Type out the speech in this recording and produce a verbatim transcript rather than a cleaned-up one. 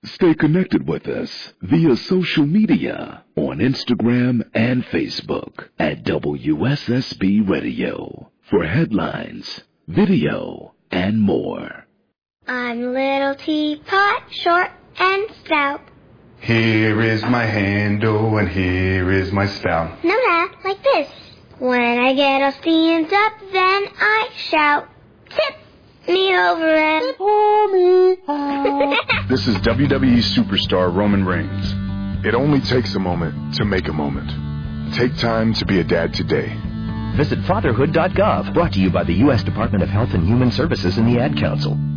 Stay connected with us via social media on Instagram and Facebook at W S S B Radio for headlines, video, and more. I'm Little Teapot, short and stout. Here is my handle and here is my spout. No, that, like this. When I get all steamed up, then I shout, tip me over and pour me out. This is W W E superstar Roman Reigns. It only takes a moment to make a moment. Take time to be a dad today. Visit fatherhood dot gov, brought to you by the U S Department of Health and Human Services and the Ad Council.